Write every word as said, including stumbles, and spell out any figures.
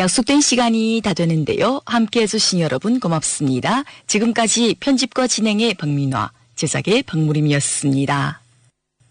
약속된 시간이 다 되는데요. 함께해 주신 여러분 고맙습니다. 지금까지 편집과 진행의 박민화, 제작의 박무림이었습니다.